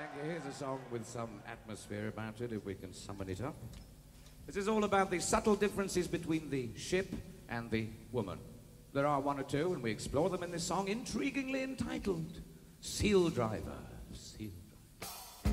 Thank you. Here's a song with some atmosphere about it, if we can summon it up. This is all about the subtle differences between the ship and the woman. There are one or two, and we explore them in this song, intriguingly entitled Seal Driver.